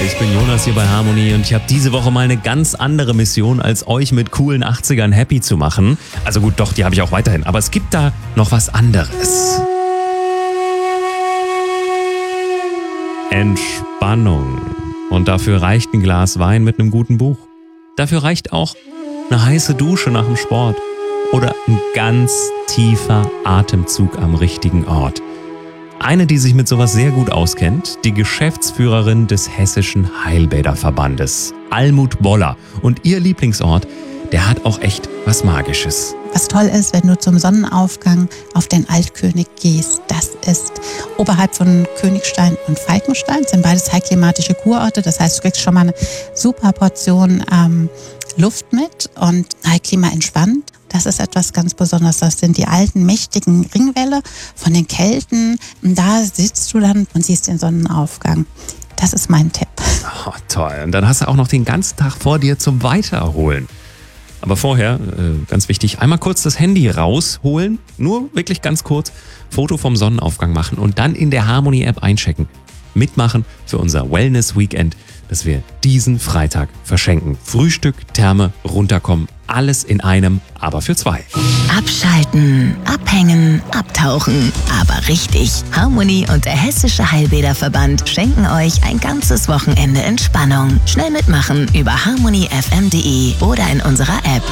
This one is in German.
ich bin Jonas hier bei Harmony und ich habe diese Woche mal eine ganz andere Mission, als euch mit coolen 80ern happy zu machen. Also gut, doch, die habe ich auch weiterhin, aber es gibt da noch was anderes. Entspannung. Und dafür reicht ein Glas Wein mit einem guten Buch. Dafür reicht auch eine heiße Dusche nach dem Sport. Oder ein ganz tiefer Atemzug am richtigen Ort. Eine, die sich mit sowas sehr gut auskennt, die Geschäftsführerin des Hessischen Heilbäderverbandes, Almut Boller. Und ihr Lieblingsort, der hat auch echt was Magisches. Was toll ist, wenn du zum Sonnenaufgang auf den Altkönig gehst. Das ist oberhalb von Königstein und Falkenstein. Das sind beides heilklimatische Kurorte. Das heißt, du kriegst schon mal eine super Portion Luft mit und Heilklima entspannt. Das ist etwas ganz Besonderes. Das sind die alten, mächtigen Ringwälle von den Kelten. Und da sitzt du dann und siehst den Sonnenaufgang. Das ist mein Tipp. Oh, toll. Und dann hast du auch noch den ganzen Tag vor dir zum Weitererholen. Aber vorher, ganz wichtig, einmal kurz das Handy rausholen. Nur wirklich ganz kurz. Foto vom Sonnenaufgang machen und dann in der Harmony-App einchecken. Mitmachen für unser Wellness-Weekend, das wir diesen Freitag verschenken. Frühstück, Therme, runterkommen, alles in einem, aber für 2. Abschalten, abhängen, abtauchen. Aber richtig. Harmony und der Hessische Heilbäderverband schenken euch ein ganzes Wochenende Entspannung. Schnell mitmachen über harmonyfm.de oder in unserer App.